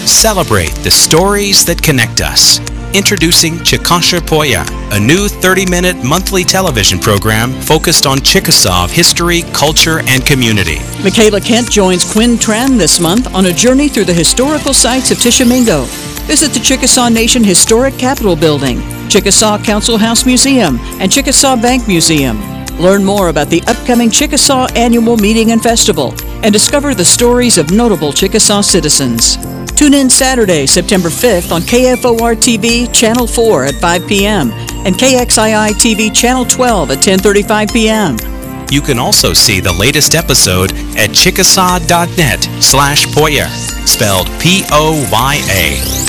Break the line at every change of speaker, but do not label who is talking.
Celebrate the stories that connect us. Introducing Chickasha Poya, a new 30-minute monthly television program focused on Chickasaw history, culture, and community.
Michaela Kent joins Quinn Tran this month on a journey through the historical sites of Tishomingo. Visit the Chickasaw Nation Historic Capitol Building, Chickasaw Council House Museum, and Chickasaw Bank Museum. Learn more about the upcoming Chickasaw Annual Meeting and Festival, and discover the stories of notable Chickasaw citizens. Tune in Saturday, September 5th on KFOR-TV Channel 4 at 5 p.m. and KXII-TV Channel 12 at 10:35 p.m.
You can also see the latest episode at chickasaw.net/Poya, spelled Poya.